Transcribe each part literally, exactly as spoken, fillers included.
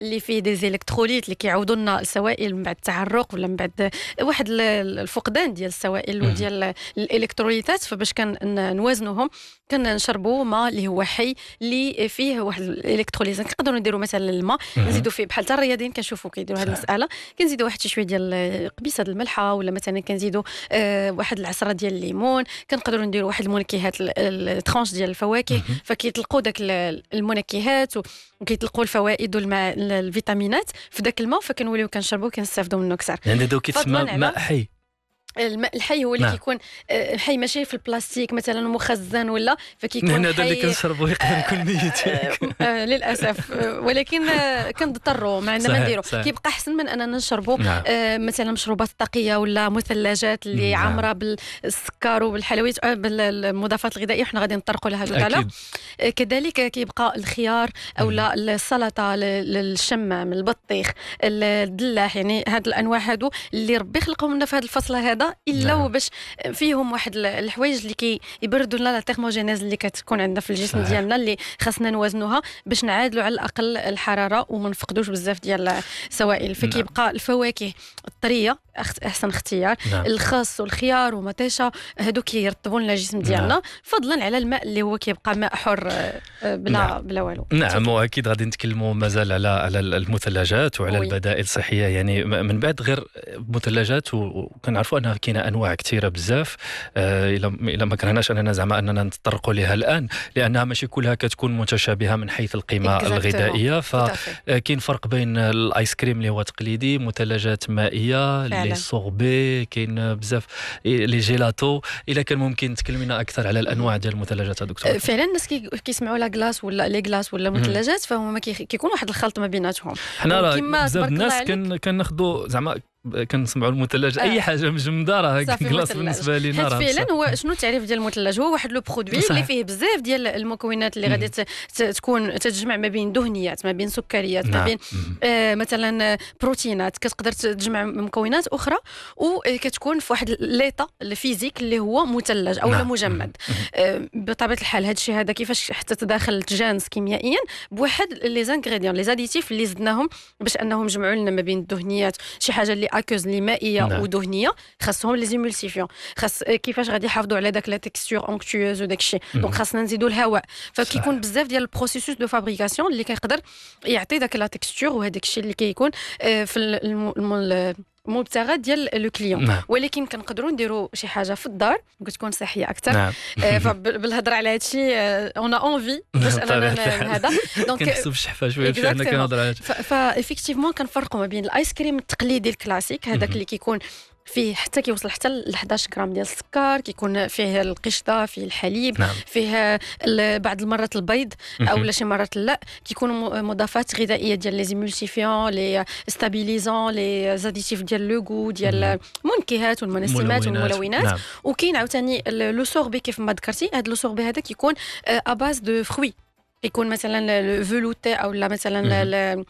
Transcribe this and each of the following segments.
اللي فيه دي زيلكتروليت اللي كيعوضوا لنا السوائل من بعد التعرق ولا من بعد واحد الفقدان ديال السوائل وديال الالكتروليتات، فباش كنوازنوهم كنشربوا ماء اللي هو حي اللي فيه واحد الالكتروليت. نقدروا نديروا مثلا الماء نزيدوا فيه بحال حتى الرياضيين كنشوفوا كيديروا هذه المساله، كنزيدوا واحد شويه ديال قبيصه الملحه ولا مثلا كنزيدوا آه واحد العصره ديال الليمون، كنقدروا نديروا واحد المنكهات الترانش ديال الفواكه فكيطلقوا داك المنكهات وكيطلقوا الفوائد والفيتامينات في داك الماء، فكنوليو كنشربوا كنستافدوا منه كثر. يعني دوك كيتسمى ماء حي. الماء الحي هو اللي نعم. كيكون حي ماشي في البلاستيك مثلا مخزن ولا، فكيكون هذا اللي كنشربوا يقدر يكون ميت آه للاسف، ولكن آه كنضطروا ما عندنا ما نديروا، كيبقى احسن من اننا نشربوا نعم. آه مثلا مشروبات طاقيه ولا مثلجات اللي نعم. عامره بالسكر وبالحلويات آه بالمضادات الغذائيه، حنا غادي نطرقوا لها دوك. آه كذلك كيبقى الخيار او لا السلطه، الشمام، البطيخ، الدلاح، يعني هاد الانواع هادو اللي ربي خلقهم لنا في هذا الفصل هذا الا نعم. باش فيهم واحد الحوايج اللي كيبردوا لنا لا تيرموجينيز اللي كتكون عندنا في الجسم ديالنا اللي خاصنا نوازنوها باش نعادلوا على الاقل الحراره وما نفقدوش بزاف ديال السوائل. فكيبقى نعم. الفواكه الطريه احسن اختيار، نعم. الخس والخيار ومطيشه هادو كيرطبوا لنا الجسم ديالنا نعم. فضلا على الماء اللي هو كيبقى ماء حر بلا نعم. بلا والو. نعم، واكيد غادي نتكلموا مازال على على المثلجات وعلى وي. البدائل الصحيه، يعني من بعد غير مثلجات وكنعرفوا انها كاينه انواع كثيره بزاف الى الى ما كرهناش اننا زعما اننا نتطرقوا لها الان، لانها ماشي كلها كتكون متشابهه من حيث القيمه exactly. الغذائيه. فكاين فرق بين الايس كريم اللي هو تقليدي، مثلجات مائيه، لي سوربي، كاين بزاف لي جيلاتو. الا كان ممكن تكلمينا اكثر على الانواع ديال المثلجات دكتور. فعلا الناس كيسمعوا لا كلاس ولا لي كلاس ولا مثلجات فهما كيكون واحد الخلط ما بيناتهم. حنا بزاف الناس كناخذوا زعما كنسمعوا المثلج آه. اي حاجه مجمده راه كلاص بالنسبه لينا راه فعلا. هو شنو التعريف ديال المثلج؟ هو واحد لو برودوي اللي فيه بزاف ديال المكونات اللي غادي تكون تتجمع ما بين دهنيات، ما بين سكريات، ما بين آه مثلا بروتينات، كتقدر تجمع مكونات اخرى وكتكون في واحد ليطا الفيزيك اللي هو مثلج او لا مجمد. آه بطبيعه الحال هذا الشيء هذا كيفاش حتى تداخل تجانس كيميائيا بواحد لي زانغريديون لي زاديتيف اللي زدناهم باش انهم جمعوا لنا ما بين الدهنيات شي حاجه اللي اكوز اللي مائيه نعم. ودهنيه، خاصهم لي زيمولسيفيون، خاص كيفاش غادي يحافظوا على داك لا تيكستور اونكتيوز وداك الشيء. دونك خاصنا نزيدوا الهواء، فكيكون بزاف ديال البروسيسوس دو فابريكاسيون اللي كيقدر يعطي داك لا تيكستور وهذاك الشيء اللي كيكون في الم... مبتغى ديال لو كليون نعم. ولكن كنقدروا نديروا شي حاجه في الدار وكتكون صحيه اكثر نعم. آه فبالهضره على هذا الشيء اون اونفي باش انا هذا دونك كنحسوا بالشحفه شويه فاش كنهضر على فافيكتيفمون كنفرقوا ما بين الايس كريم التقليدي الكلاسيك هذاك اللي كيكون فيه حتى كيوصل حتى ل إحدى عشر غرام ديال السكر، كيكون فيه القشطه، فيه الحليب نعم. فيه بعض المرات البيض او شي مرات لا، كيكونوا مضافات غذائيه ديال لي زيمولسيفيون، لي ستابيليزون، لي زاديتيف ديال لو غو، ديال المنكهات والمنسمات والملونات نعم. وكاين عاوتاني لو سوربي كيف ما ذكرتي، هذا لو سوربي هذا كيكون اباز دو فروي، يكون مثلا الفلوتي او لا مثلا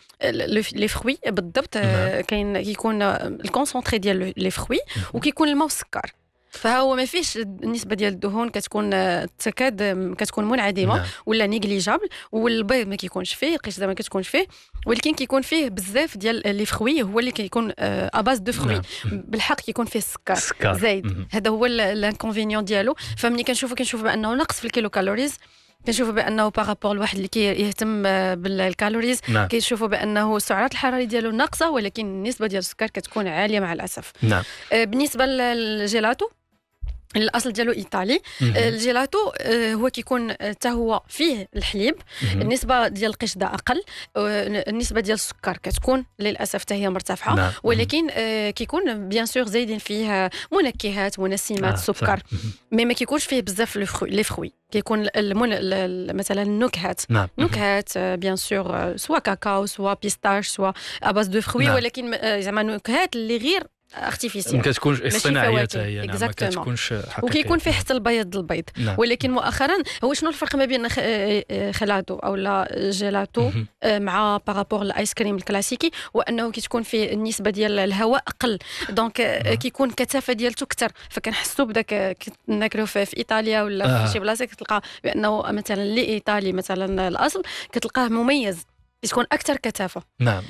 لي فروي بالضبط كاين كيكون الكونسونطري ديال لي فروي وكيكون الماء والسكر، فهو ما فيش النسبه ديال الدهون كتكون تكاد كتكون منعدمه نعم. ولا نيجليجابل، والبيض ما كيكونش فيه، القشطه ما كتكونش فيه، ولكن كيكون فيه بزاف ديال لي فروي هو اللي كيكون اباز دو فروي نعم. بالحق كيكون فيه السكر زايد، هذا هو الانكونفينيون ديالو. فمني كنشوفو كنشوف بانه نقص في الكيلو كالوريز، كنشوفوا بانه بارابور الواحد اللي كيهتم بالكالوريز نعم. كيشوفوا بانه السعرات الحراريه ديالو ناقصه، ولكن النسبه ديال السكر كتكون عاليه مع الاسف نعم. بالنسبه للجيلاتو الاصل ديالو ايطالي، الجيلاتو هو كيكون حتى هو فيه الحليب، النسبه ديال القشده اقل، النسبه ديال السكر كتكون للاسف حتى هي مرتفعه نعم. ولكن كيكون بيان سور زايدين فيه منكهات منسمات آه سكر، مي ما كيكونش فيه بزاف لي فروي، كيكون المن... مثلا النكهات نعم. نكهات بيان سور سوا كاكاو سوا بيستاش سوا اباز دو فروي نعم. ولكن زعما نكهات اللي غير ارتيفيسيال ما كتكونش اصطناعيه هي نعم. ما كتكونش حقيقيه، وكيكون فيه حتى البيض البيض نعم. ولكن مؤخرا هو شنو الفرق ما بين خلاتو او لا جيلاتو مع بارابور الايس كريم الكلاسيكي، وانه كتكون فيه النسبه ديال الهواء اقل، دونك آه. كيكون الكثافه ديالته اكثر، فكنحسوا بداك ناكلو في ايطاليا ولا آه. في شي بلاصه كتلقى بانه مثلا اللي ايطالي مثلا الاصل كتلقاه مميز تكون اكثر كثافه. نعم